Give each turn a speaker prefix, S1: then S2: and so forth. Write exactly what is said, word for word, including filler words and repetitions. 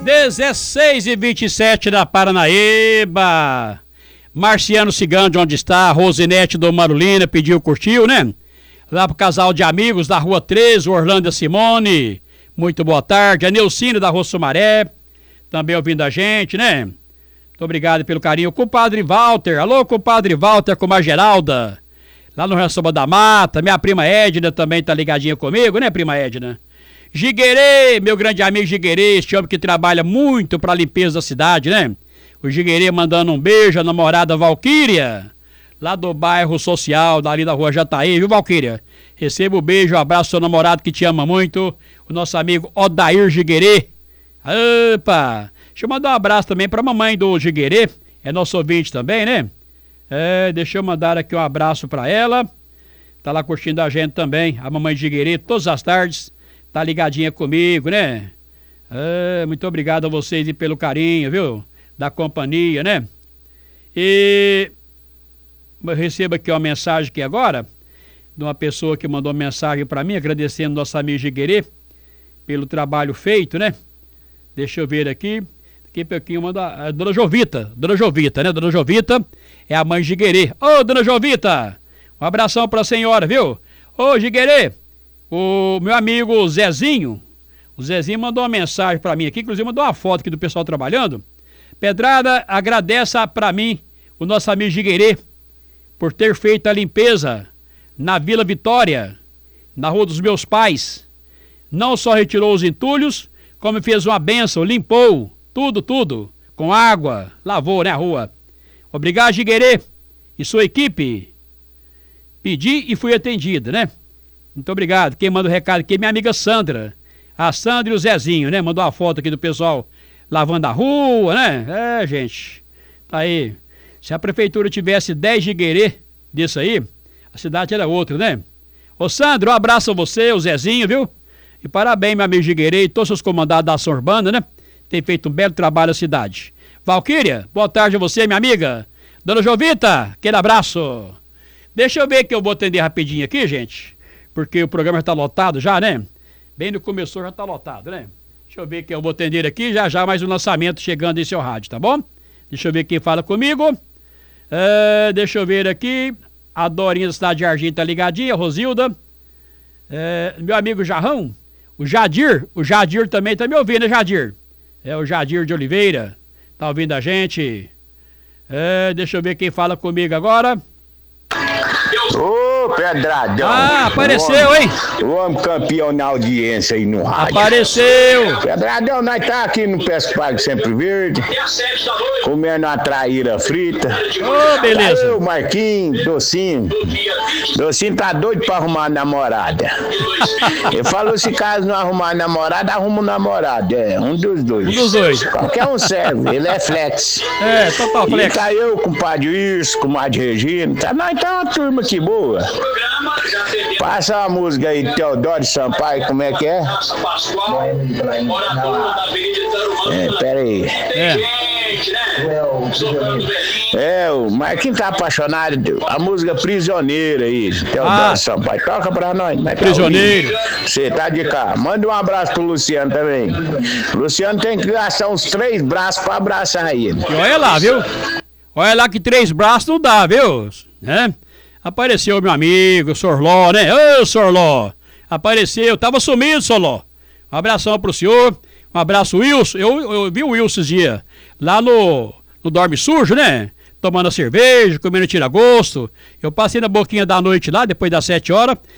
S1: dezesseis e vinte e sete da Paranaíba. Marciano Cigano, de onde está, Rosinete do Marulina, pediu, curtiu, né? Lá pro casal de amigos da Rua treze, Orlando e Simone. Muito boa tarde. A Neucine da Rua Sumaré, também ouvindo a gente, né? Muito obrigado pelo carinho. Compadre Walter, alô, compadre Walter, com a Geralda, lá no Rançoba da Mata. Minha prima Edna também tá ligadinha comigo, né, prima Edna? Jiguerê, meu grande amigo Jiguerê, este homem que trabalha muito pra limpeza da cidade, né? O Jiguerê mandando um beijo à namorada Valquíria, lá do bairro social, dali da Rua Jataí, viu, Valquíria? Receba o um beijo, um abraço ao seu namorado que te ama muito, o nosso amigo Odair Jiguerê. Opa! Deixa eu mandar um abraço também pra mamãe do Jiguerê, é nosso ouvinte também, né? É, deixa eu mandar aqui um abraço pra ela, tá lá curtindo a gente também, a mamãe de Jiguerê, todas as tardes, tá ligadinha comigo, né? É, muito obrigado a vocês e pelo carinho, viu? Da companhia, né? E eu recebo aqui uma mensagem aqui agora, de uma pessoa que mandou mensagem pra mim, agradecendo nosso amigo Jiguerê pelo trabalho feito, né? Deixa eu ver aqui. Daqui a pouquinho manda a dona Jovita, dona Jovita, né? Dona Jovita é a mãe de Jiguerê. Ô, dona Jovita, um abração pra senhora, viu? Ô, Jiguerê, o meu amigo Zezinho, o Zezinho mandou uma mensagem pra mim aqui, inclusive mandou uma foto aqui do pessoal trabalhando. Pedrada, agradeça pra mim, o nosso amigo Jiguerê, por ter feito a limpeza na Vila Vitória, na Rua dos Meus Pais. Não só retirou os entulhos, como fez uma bênção, limpou tudo, tudo, com água, lavou, né, a rua. Obrigado, Jiguerê, e sua equipe. Pedi e fui atendido, né? Muito obrigado. Quem manda o recado aqui é minha amiga Sandra. A Sandra e o Zezinho, né? Mandou uma foto aqui do pessoal lavando a rua, né? É, gente, tá aí. Se a prefeitura tivesse dez Jiguerê disso aí, a cidade era outra, né? Ô, Sandro, um abraço a você, o Zezinho, viu? E parabéns, meu amigo Jiguerê e todos os comandados da ação urbana, né? Tem feito um belo trabalho na cidade. Valquíria, boa tarde a você, minha amiga. Dona Jovita, aquele abraço. Deixa eu ver que eu vou atender rapidinho aqui, gente, porque o programa já tá lotado já, né? Bem no começo já tá lotado, né? Deixa eu ver que eu vou atender aqui, já já mais um lançamento chegando em seu rádio, tá bom? Deixa eu ver quem fala comigo. É, deixa eu ver aqui. A Dorinha da cidade de Argim tá ligadinha, a Rosilda. É, meu amigo Jarrão, o Jadir, o Jadir também tá me ouvindo, né, Jadir? É o Jadir de Oliveira, tá ouvindo a gente. É, deixa eu ver quem fala comigo agora.
S2: Ô, Pedradão.
S1: Ah, apareceu, hein?
S2: O homem campeão na audiência aí no rádio.
S1: Apareceu.
S2: Pedradão, nós tá aqui no Pesco Pago Sempre Verde, comendo uma traíra frita.
S1: Ô, oh, beleza.
S2: Eu, Marquinhos, Docinho. Docinho tá doido pra arrumar namorada. Ele falou, se caso não arrumar namorada, arruma um namorado. É, um dos dois.
S1: Um dos dois.
S2: Qualquer um serve, ele é flex.
S1: É, total flex.
S2: E tá eu com o Padre Irso, com o Madre Regina. Tá, nós tá uma turma aqui boa. Passa uma música aí, Teodoro Sampaio, como é que é? É, pera aí.
S1: É.
S2: É, o Marquinhos tá apaixonado, a música Prisioneiro aí, Teodoro
S1: Ah.
S2: Sampaio, toca pra nós. nós
S1: Prisioneiro.
S2: Você tá de cá, manda um abraço pro Luciano também. Luciano tem que gastar uns três braços pra abraçar ele.
S1: E olha lá, viu? Olha lá que três braços não dá, viu? Né? Apareceu meu amigo, Sorló, né? Ô, Sorló! Apareceu, tava sumido, Sorló. Um abração pro senhor, um abraço, Wilson. Eu, eu vi o Wilson esse dia, lá no, no Dorme Sujo, né? Tomando a cerveja, comendo tira-gosto. Eu passei na boquinha da noite lá, depois das sete horas,